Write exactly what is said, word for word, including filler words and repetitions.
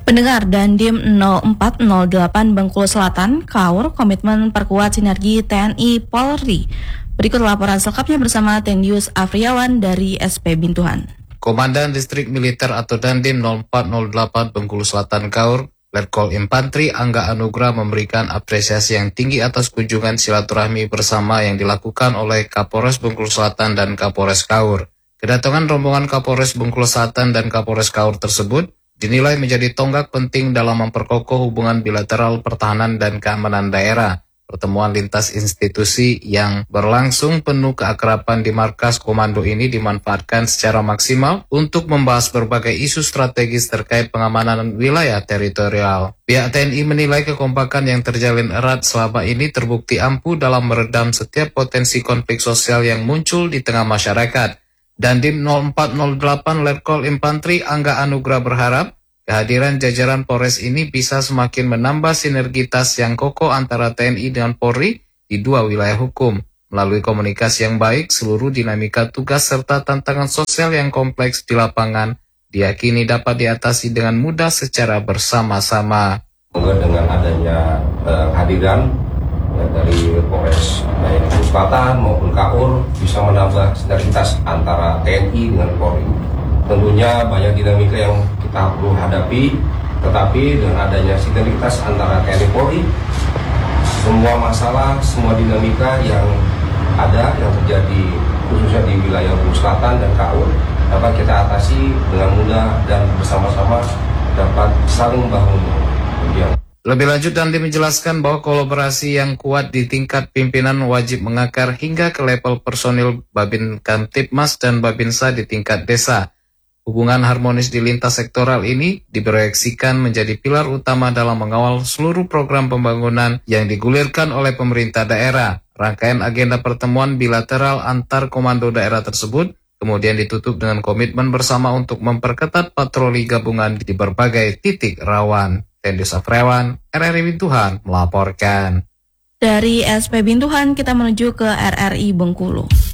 Pendengar Dandim nol empat nol delapan Bengkulu Selatan, KAUR komitmen perkuat sinergi T N I Polri. Berikut laporan selengkapnya bersama Tendius Afriawan dari S P Bintuhan. Komandan Distrik Militer atau Dandim nol empat nol delapan Bengkulu Selatan KAUR, Letkol Infantri Angga Anugrah memberikan apresiasi yang tinggi atas kunjungan silaturahmi bersama yang dilakukan oleh Kapolres Bengkulu Selatan dan Kapolres KAUR. Kedatangan rombongan Kapolres Bengkulu Selatan dan Kapolres KAUR tersebut dinilai menjadi tonggak penting dalam memperkokoh hubungan bilateral pertahanan dan keamanan daerah. Pertemuan lintas institusi yang berlangsung penuh keakraban di markas komando ini dimanfaatkan secara maksimal untuk membahas berbagai isu strategis terkait pengamanan wilayah teritorial. Pihak T N I menilai kekompakan yang terjalin erat selama ini terbukti ampuh dalam meredam setiap potensi konflik sosial yang muncul di tengah masyarakat. Dandim nol empat nol delapan Letkol Infantri Angga Anugrah berharap kehadiran jajaran Polres ini bisa semakin menambah sinergitas yang kokoh antara T N I dengan Polri di dua wilayah hukum. Melalui komunikasi yang baik, seluruh dinamika tugas serta tantangan sosial yang kompleks di lapangan diyakini dapat diatasi dengan mudah secara bersama-sama. Dengan adanya eh, kehadiran ya, dari Polres baik Selatan maupun KAUR bisa menambah sinergitas antara T N I dengan Polri. Tentunya banyak dinamika yang kita perlu hadapi, tetapi dengan adanya sinergitas antara T N I Polri, semua masalah, semua dinamika yang ada, yang terjadi khususnya di wilayah Bengkulu Selatan dan KAUR dapat kita atasi dengan mudah dan bersama-sama dapat saling membangun. Lebih lanjut, Dandim menjelaskan bahwa kolaborasi yang kuat di tingkat pimpinan wajib mengakar hingga ke level personil Babin Kamtibmas dan Babinsa di tingkat desa. Hubungan harmonis di lintas sektoral ini diproyeksikan menjadi pilar utama dalam mengawal seluruh program pembangunan yang digulirkan oleh pemerintah daerah. Rangkaian agenda pertemuan bilateral antar komando daerah tersebut kemudian ditutup dengan komitmen bersama untuk memperketat patroli gabungan di berbagai titik rawan. Tendius Afriawan, R R I Bintuhan melaporkan. Dari S P Bintuhan kita menuju ke R R I Bengkulu.